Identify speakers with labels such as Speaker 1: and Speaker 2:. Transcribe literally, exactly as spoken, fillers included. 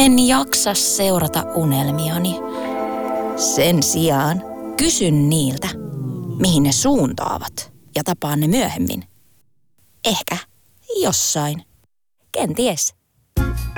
Speaker 1: En jaksa seurata unelmiani. Sen sijaan kysyn niiltä, mihin ne suuntaavat, ja tapaan ne myöhemmin. Ehkä jossain. Kenties.